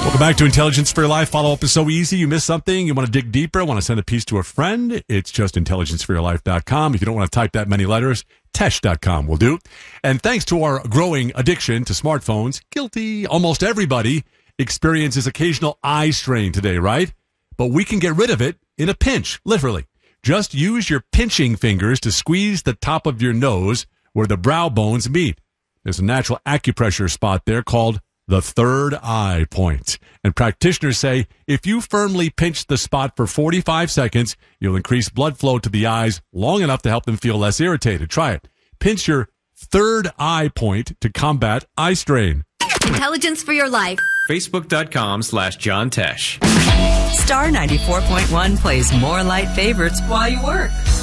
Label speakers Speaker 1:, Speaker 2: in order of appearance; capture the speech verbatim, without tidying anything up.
Speaker 1: Welcome back to Intelligence for Your Life. Follow-up is so easy. You miss something, you want to dig deeper, want to send a piece to a friend, it's just intelligence for your life dot com. If you don't want to type that many letters, tesh dot com will do. And thanks to our growing addiction to smartphones, guilty, almost everybody experiences occasional eye strain today, right? But we can get rid of it in a pinch, literally. Just use your pinching fingers to squeeze the top of your nose where the brow bones meet. There's a natural acupressure spot there called the third eye point. And practitioners say if you firmly pinch the spot for forty-five seconds, you'll increase blood flow to the eyes long enough to help them feel less irritated. Try it. Pinch your third eye point to combat eye strain.
Speaker 2: Intelligence for Your Life.
Speaker 3: Facebook.com slash John Tesh.
Speaker 4: Star ninety-four point one plays more light favorites while you work.